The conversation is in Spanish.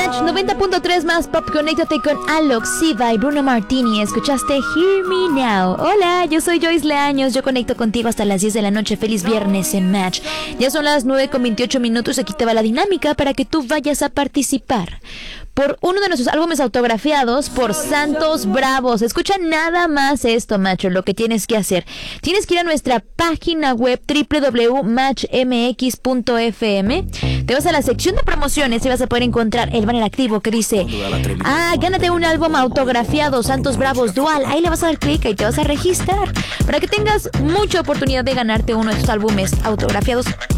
Match 90.3 más pop. Conéctate con Alok, Siva y Bruno Martini. Escuchaste Hear Me Now. Hola, yo soy Joyce Leaños. Yo conecto contigo hasta las 10 de la noche. Feliz viernes en Match. Ya son las 9:28. Aquí te va la dinámica para que tú vayas a participar por uno de nuestros álbumes autografiados por Santos Bravos. Escucha nada más esto, macho, lo que tienes que hacer. Tienes que ir a nuestra página web www.matchmx.fm. Te vas a la sección de promociones y vas a poder encontrar el banner activo que dice: gánate un álbum autografiado Santos Bravos Dual. Ahí le vas a dar clic y te vas a registrar para que tengas mucha oportunidad de ganarte uno de estos álbumes autografiados